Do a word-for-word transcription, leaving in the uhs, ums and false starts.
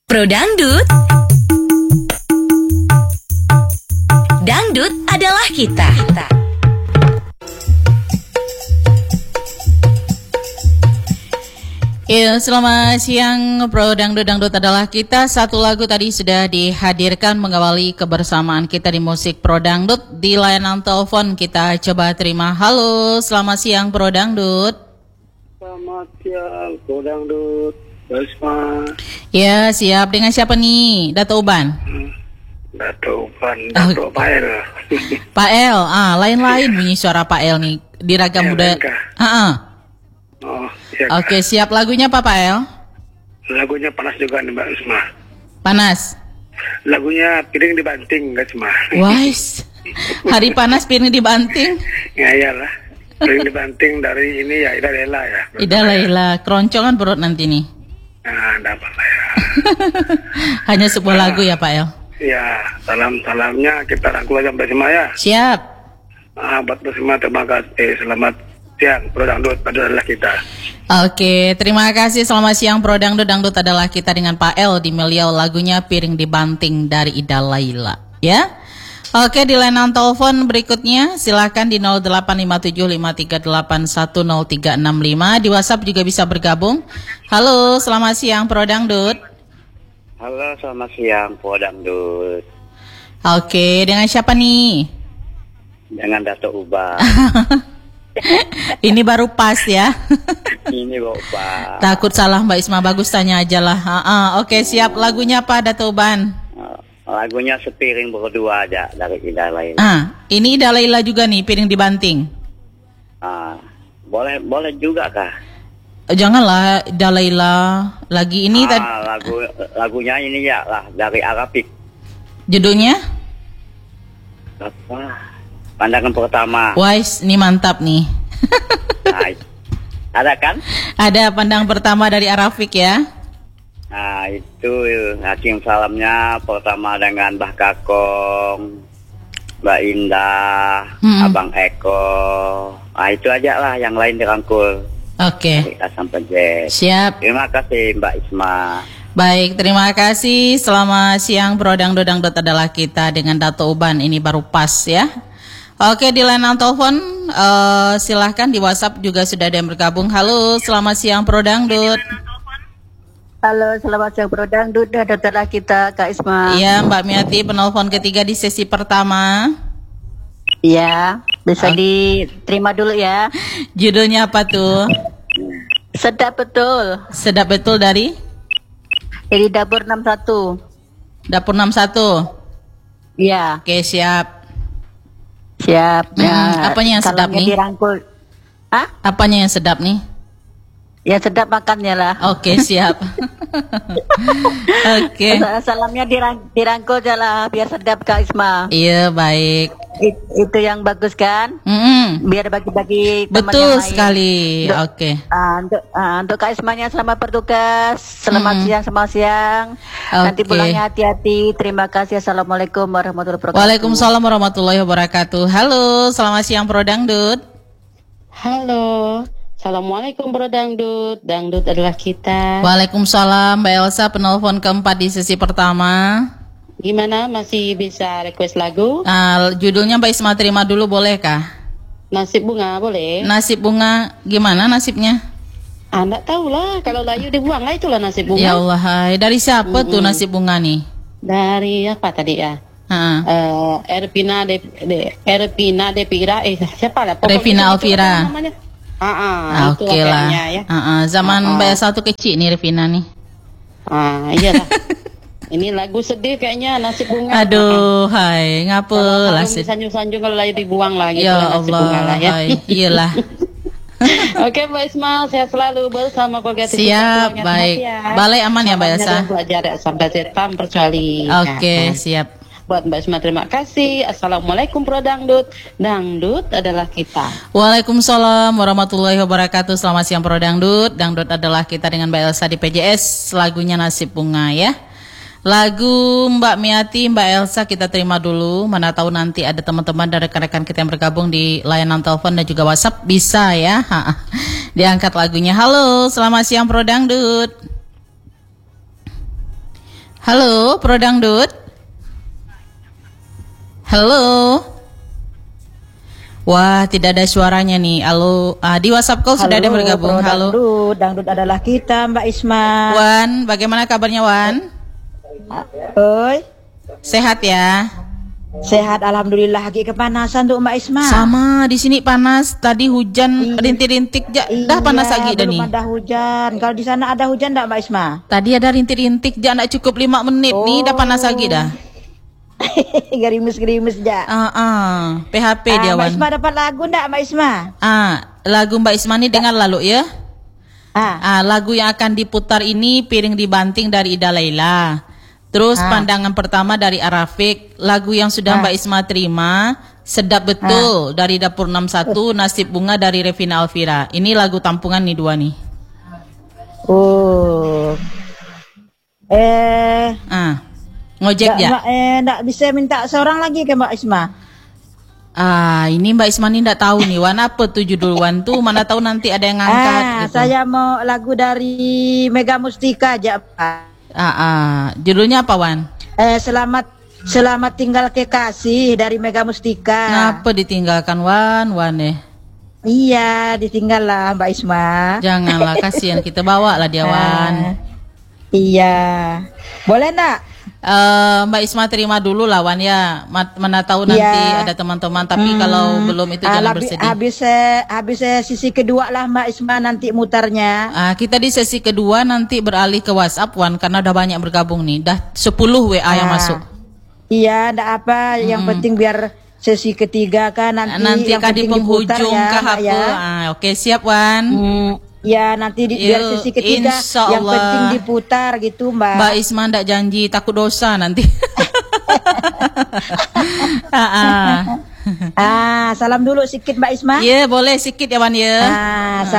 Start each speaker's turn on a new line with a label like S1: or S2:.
S1: Pro Dangdut. Dangdut adalah kita. kita.
S2: Ya, selamat siang Pro Dangdut. Dangdut adalah kita. Satu lagu tadi sudah dihadirkan mengawali kebersamaan kita di musik Pro Dangdut. Di layanan telepon kita coba terima. Halo, selamat siang Pro Dangdut.
S3: Selamat siang Pro Dangdut, Basma.
S2: Ya, siap. Dengan siapa nih? Dato Uban?
S3: Hmm, Dato Uban, Dato
S2: Oh.
S3: Pak El.
S2: Pak El, ah, lain-lain bunyi suara Pak El nih. Di ragam
S3: Ya,
S2: budaya.
S3: Kak.
S2: Ah, ah.
S3: Oh, iya,
S2: Oke, siap. Lagunya apa Pak El?
S3: lagunya panas juga nih Mbak Isma.
S2: Panas.
S3: Lagunya piring dibanting Mbak Isma.
S2: Wais. Hari panas piring dibanting.
S3: Ya iyalah. Piring dibanting dari ini ya Ida Lela ya.
S2: Ida Laila, keroncongan perut nanti nih.
S3: Nah, dapat lah ya.
S2: Hanya sebuah lagu ya Pak El.
S3: Ya, salam-salamnya kita rangkul aja Mbak Isma ya.
S2: Siap.
S3: Ah, buat Mbak Isma terima kasih. Selamat siang Pro Dangdut, adalah kita.
S2: Oke, terima kasih. Selamat siang Pro Dangdut. Dangdut adalah kita dengan Pak El di Meliau, lagunya Piring Dibanting dari Ida Laila. Ya. Oke, di layanan telepon berikutnya silakan di nol delapan lima tujuh lima tiga delapan satu nol tiga enam lima. Di WhatsApp juga bisa bergabung. Halo, selamat siang Pro Dangdut.
S3: Halo, selamat siang Pro Dangdut.
S2: Oke, dengan siapa nih?
S3: Dengan Dato Uban.
S2: Ini baru pas ya.
S3: Ini Bapak.
S2: Takut salah Mbak Isma, bagus tanya aja lah. Ah, ah, oke, siap. Lagunya apa Dato Uban?
S3: Lagunya Sepiring Berdua aja dari Ida Laila.
S2: Ah, ini Ida Laila juga nih, Piring Dibanting.
S3: Ah, boleh boleh juga kah?
S2: Eh, Janganlah Ida Laila. Lagi ini
S3: ah,
S2: tadi
S3: lagu lagunya ini ya lah dari Arabik.
S2: judulnya
S3: Apa? Pandangan pertama.
S2: Wise, ini mantap nih.
S3: Nah, ada kan?
S2: Ada pandang pertama dari Arafik ya.
S3: Nah, itu hakim salamnya pertama dengan Mbah Kakong, Mbak Indah,
S2: Hmm.
S3: Abang Eko. Ah, itu aja lah, yang lain dirangkul.
S2: Oke,
S3: Dari A sampai Z.
S2: siap.
S3: Terima kasih Mbak Isma.
S2: Baik, terima kasih. Selamat siang Pro Dangdut. Dangdut adalah kita dengan Dato Uban. Ini baru pas ya. Oke, di layanan telepon uh, silahkan di WhatsApp juga sudah ada yang bergabung. Halo, selamat siang Pro Dangdut.
S4: Halo, selamat siang Pro Dangdut. Adalah kita Kak Isma.
S2: Iya, Mbak Miati, penelpon ketiga di sesi pertama.
S4: Iya, bisa
S2: Oke.
S4: diterima dulu ya.
S2: Judulnya apa tuh?
S4: Sedap betul.
S2: Sedap betul dari
S4: Dari dapur enam satu.
S2: Dapur enam satu.
S4: Iya,
S2: Oke, siap.
S4: siap.
S2: Hmm, apanya yang sedap
S4: salamnya
S2: nih?
S4: dirangkul. Hah?
S2: Apanya yang sedap nih?
S4: Ya sedap makannya lah.
S2: Oke, siap. Oke.
S4: Sa- Salamnya dirang- dirangkul aja lah biar sedap Kak Isma.
S2: Iya, baik.
S4: It- itu yang bagus kan?
S2: Mm-mm.
S4: Biar bagi-bagi teman
S2: Betul
S4: yang lain.
S2: sekali.
S4: Untuk-
S2: Oke.
S4: Ah, untuk, ah, untuk Kak Ismanya selamat bertugas. Selamat
S2: Mm-mm.
S4: siang, selamat siang. Nanti
S2: Oke.
S4: pulangnya hati-hati. Terima kasih. Assalamualaikum warahmatullahi wabarakatuh.
S2: Waalaikumsalam warahmatullahi wabarakatuh. Halo, selamat siang Pro Dangdut.
S5: Halo, Assalamualaikum Bro Dangdut. Dangdut adalah kita.
S2: Waalaikumsalam Mbak Elsa, penelpon keempat di sesi pertama.
S5: Gimana, masih bisa request lagu?
S2: Ah, judulnya Mbak Isma terima dulu bolehkah?
S5: Nasib bunga boleh?
S2: Nasib bunga gimana nasibnya?
S5: Ah, enggak tahu lah, kalau layu dibuang lah, itulah nasib bunga.
S2: Ya Allah, hai. Dari siapa tuh
S5: Mm-mm.
S2: nasib bunga nih?
S5: Dari apa tadi ya?
S2: Ah,
S5: Eh, Erpina de, de Erpina Devira, eh siapa lah? Pokoknya
S2: Revina
S5: itu
S2: Alvira.
S5: namanya. Ah, ah,
S2: ah,
S5: itu
S2: oke lah.
S5: kayaknya ya.
S2: Ah, ah, zaman
S5: Ah, ah.
S2: Mbak Elsa tuh kecil nih Revina nih.
S5: Ah, iyalah. Ini lagu sedih kayaknya, nasib bunga.
S2: Aduh, hai, ngapa lah
S5: Kalau
S2: sih?
S5: sanjung-sanjung kalau layu dibuang lah gitu
S2: Ya
S5: lah, nasib bunga
S2: Allah,
S5: lah ya.
S2: hai, iyalah.
S5: Oke Mbak Isma, sehat selalu bersama keluarga.
S2: Siap,
S5: Semuanya
S2: baik.
S5: sehat ya.
S2: Balai aman ya, Mbak
S5: Salamnya
S2: Elsa?
S5: dan belajar ya, sampai setam kecuali.
S2: Oke,
S5: Nah,
S2: siap.
S5: buat Mbak Isma terima kasih. Assalamualaikum Pro Dangdut. Dangdut adalah kita.
S2: Waalaikumsalam warahmatullahi wabarakatuh. Selamat siang Pro Dangdut. Dangdut adalah kita dengan Mbak Elsa di P J S. Lagunya Nasib Bunga ya. Lagu Mbak Miati, Mbak Elsa kita terima dulu. Mana tahu nanti ada teman-teman dan rekan-rekan kita yang bergabung di layanan telepon dan juga WhatsApp bisa ya. Ha, diangkat lagunya. Halo, selamat siang Pro Dangdut. Halo, Pro Dangdut. Halo. Wah, tidak ada suaranya nih. Halo, ah, di WhatsApp call sudah ada yang bergabung.
S6: Pro
S2: Halo.
S6: Dangdut, Dangdut adalah kita, Mbak Isma.
S2: Wan, bagaimana kabarnya Wan?
S6: Oi,
S2: Sehat ya?
S6: sehat alhamdulillah. Lagi kepanasan tuh Mbak Isma.
S2: Sama, di sini panas. Tadi hujan rintik-rintik, ja, dah panas lagi dah nih.
S6: Belum ada hujan. Kalau di sana ada hujan enggak Mbak Isma?
S2: Tadi ada rintik-rintik, ja, nggak cukup lima menit nih, dah panas lagi dah.
S6: Gerimis-gerimis ja.
S2: Ah, ah, P H P
S6: Ah,
S2: dia
S6: Mbak
S2: Wan.
S6: Isma dapat lagu enggak Mbak Isma?
S2: Ah, lagu Mbak Isma nih dengar lalu ya.
S6: Ah,
S2: Ah, lagu yang akan diputar ini Piring Dibanting dari Ida Laila. Terus
S6: Ah.
S2: pandangan pertama dari Arafik, lagu yang sudah
S6: Ah.
S2: Mbak Isma terima, Sedap Betul dari Dapur enam satu, Nasib Bunga dari Revina Alvira. Ini lagu tampungan nih dua nih.
S6: oh. Eh,
S2: Ah. Ngojek
S6: enggak,
S2: ya?
S6: Mbak, eh enggak bisa minta seorang lagi ke Mbak Isma?
S2: Ah, ini Mbak Isma nih enggak tahu nih Wan apa tuh judul Wan tuh, mana tahu nanti ada yang ngangkat
S6: Ah,
S2: gitu.
S6: saya mau lagu dari Mega Mustika aja, Pak.
S2: Ah, ah. Judulnya apa Wan?
S6: Eh, selamat selamat tinggal kekasih dari Mega Mustika.
S2: Kenapa ditinggalkan Wan? Wan eh.
S6: Iya, ditinggal lah Mbak Isma.
S2: Janganlah, kasihan kita bawa lah dia Wan.
S6: Ah, iya. Boleh nak?
S2: Eh, Mbak Isma terima dulu lah Wan ya. Ma- Mana tahu nanti
S6: Iya.
S2: ada teman-teman, tapi kalau belum itu
S6: Ah,
S2: jangan
S6: labi-
S2: bersedih.
S6: habis eh, habis eh, sisi kedua lah Mbak Isma nanti mutarnya.
S2: Ah, kita di sesi kedua nanti beralih ke WhatsApp Wan karena udah banyak bergabung nih. Dah sepuluh W A yang
S6: Ah,
S2: masuk.
S6: Iya, enggak apa, yang penting biar sesi ketiga kan nanti
S2: Nanti
S6: yang
S2: kan di
S6: penting diputar
S2: penghujung
S6: ya,
S2: ke
S6: Mbak
S2: H P.
S6: ya.
S2: Ah, oke siap Wan.
S6: Hmm, ya nanti di, biar
S2: Yuk,
S6: sesi ketiga
S2: insya
S6: yang
S2: Allah.
S6: penting diputar gitu Mbak.
S2: Mbak Isma ndak janji, takut dosa nanti. ah, ah.
S6: Ah, salam dulu sedikit Mbak Isma.
S2: Iya boleh sikit ya Wan ya.
S6: Ah,